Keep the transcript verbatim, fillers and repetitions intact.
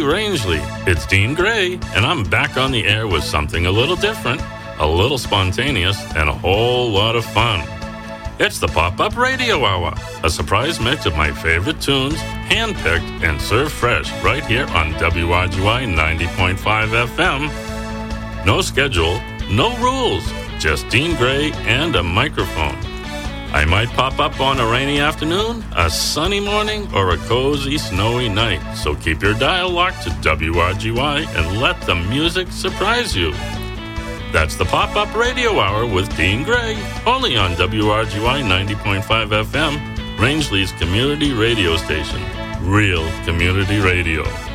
Rangeley, it's Dean Gray, and I'm back on the air with something a little different, a little spontaneous, and a whole lot of fun. It's the Pop-Up Radio Hour, a surprise mix of my favorite tunes, handpicked and served fresh right here on W R G Y ninety point five F M. No schedule, no rules, just Dean Gray and a microphone. I might pop up on a rainy afternoon, a sunny morning, or a cozy, snowy night. So keep your dial locked to W R G Y and let the music surprise you. That's the Pop-Up Radio Hour with Dean Gray, only on W R G Y ninety point five F M, Rangeley's community radio station. Real community radio.